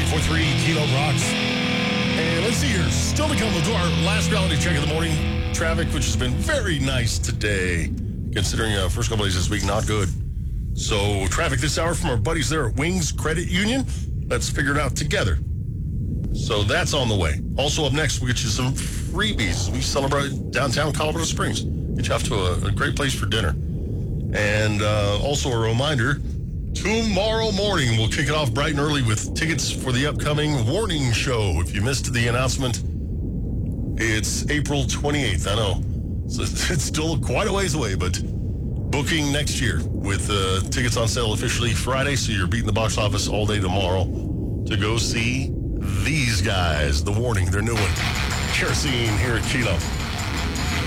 94.3 Kilo Rocks. And let's see here. Still to come, we'll do our last reality check of the morning. Traffic, which has been very nice today, considering first couple days this week, not good. So traffic this hour from our buddies there at Wings Credit Union. Let's figure it out together. So that's on the way. Also up next, we'll get you some freebies. We celebrate downtown Colorado Springs. Get you off to a great place for dinner. And also a reminder, tomorrow morning, we'll kick it off bright and early with tickets for the upcoming Warning Show. If you missed the announcement, it's April 28th. I know. So it's still quite a ways away, but booking next year with tickets on sale officially Friday. So you're beating the box office all day tomorrow to go see these guys. The Warning, their new one. Kerosene here at Kilo.